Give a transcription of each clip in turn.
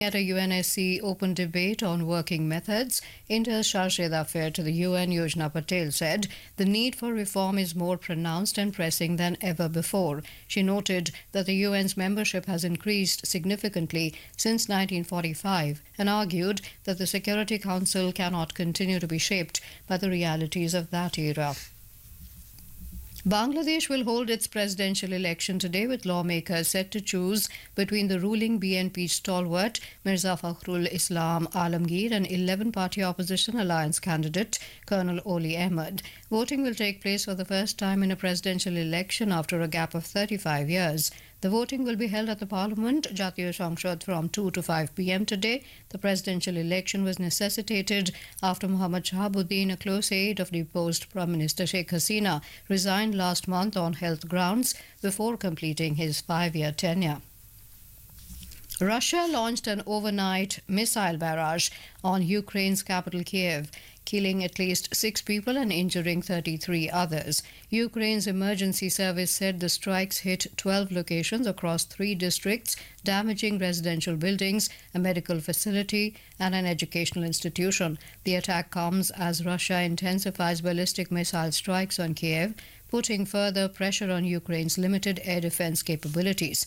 At a UNSC open debate on working methods, India's Chargé d'Affaires to the UN, Yojana Patel, said the need for reform is more pronounced and pressing than ever before. She noted that the UN's membership has increased significantly since 1945 and argued that the Security Council cannot continue to be shaped by the realities of that era. Bangladesh will hold its presidential election today with lawmakers set to choose between the ruling BNP stalwart Mirza Fakhrul Islam Alamgir and 11-party opposition alliance candidate Colonel Oli Ahmed. Voting will take place for the first time in a presidential election after a gap of 35 years. The voting will be held at the Parliament, Jatiya Samsad, from 2 to 5 p.m. today. The presidential election was necessitated after Muhammad Shahabuddin, a close aide of deposed Prime Minister Sheikh Hasina, resigned last month on health grounds before completing his 5-year tenure. Russia launched an overnight missile barrage on Ukraine's capital Kiev, killing at least 6 people and injuring 33 others. Ukraine's emergency service said the strikes hit 12 locations across 3 districts, damaging residential buildings, a medical facility, and an educational institution. The attack comes as Russia intensifies ballistic missile strikes on Kiev, putting further pressure on Ukraine's limited air defense capabilities.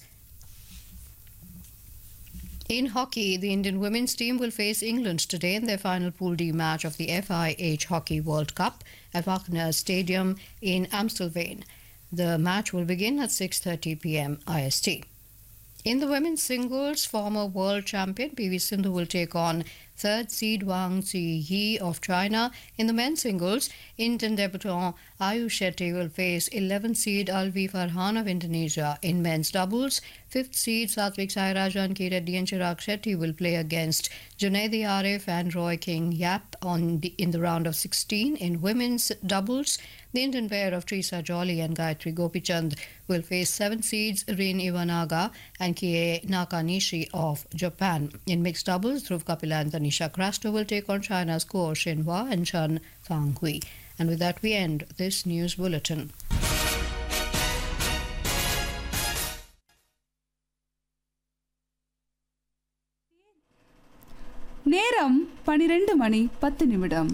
In hockey, the Indian women's team will face England today in their final Pool D match of the FIH Hockey World Cup at Wagner Stadium in Amstelveen. The match will begin at 6:30 p.m. IST. In the women's singles, former world champion PV Sindhu will take on 3rd seed Wang Ziyi of China. In the men's singles, Indian debutant Ayush Shetty will face 11th seed Alvi Farhan of Indonesia. In men's doubles, 5th seed Satvik Sairaj, Anki Reddy and Chirag Shetty will play against Junaidi Arif and Roy King Yap in the round of 16. In women's doubles, the Indian pair of Trisa Jolly and Gayatri Gopichand will face 7th seeds Rin Iwanaga and Kie Nakanishi of Japan. In mixed doubles, Dhruv Kapila and Tanisha Crasto will take on China's Guo Xinhua and Chen Fanghui. And with that, we end this news bulletin. நேரம் 12:10.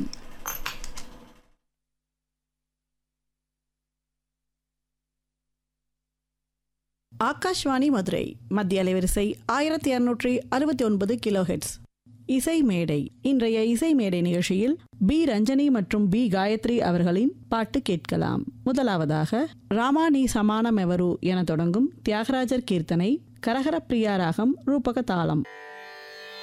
ஆகாஷ்வாணி மதுரை மத்திய அலைவரிசை 1269 kilohertz. இசை மேடை. இன்றைய இசை மேடை நிகழ்ச்சியில் B Ranjani மற்றும் பி காயத்ரி அவர்களின் பாட்டு கேட்கலாம். முதலாவதாக ராமா நீ சமானமெவரு என தொடங்கும் தியாகராஜர் கீர்த்தனை, கரகர பிரியா ராகம், ரூபக தாளம்.